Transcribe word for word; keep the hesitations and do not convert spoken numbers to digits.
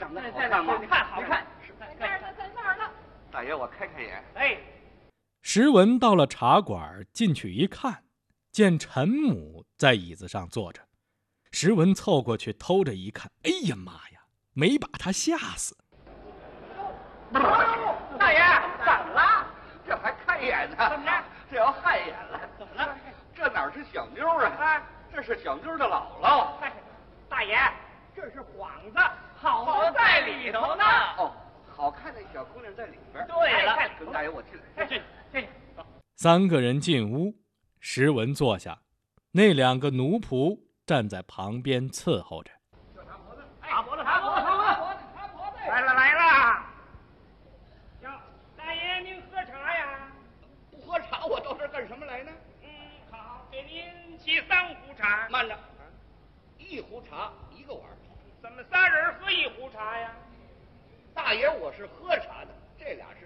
长得好看吗？ 看好看。 在那儿呢，在那儿呢。 大爷，我开开眼。 哎， 石文到了茶馆，进去一看，见陈母在椅子上坐着。石文凑过去偷着一看，哎呀妈呀，没把他吓死。 大爷，怎么了？ 这还开眼呢？ 怎么着？ 这要害眼了？ 怎么了？ 这哪是小妞啊？ 啊， 这是小妞的姥姥。 哎，大爷，这是幌子，好在里头呢。 哦，好看的小姑娘在里边。 对了， 跟大爷我进来。 进进。 三个人进屋，石文坐下，那两个奴仆站在旁边伺候着。 茶婆子，茶婆子，茶婆子，茶婆子，来了来了。哟，大爷您喝茶呀？ 不喝茶，我到这儿干什么来呢？ 嗯，好，给您沏三壶茶。 慢着，一壶茶一个碗。 怎么仨人喝一壶茶呀？ 大爷，我是喝茶的，这俩